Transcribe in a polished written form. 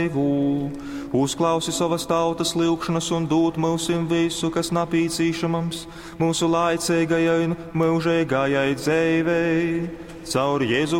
Uzklausi savas tautas lūgšanas un dod mūsim visu, kas napīcīšamams, mūsu laicīgajai un mūžīgajai dzīvei. Caur Jēzu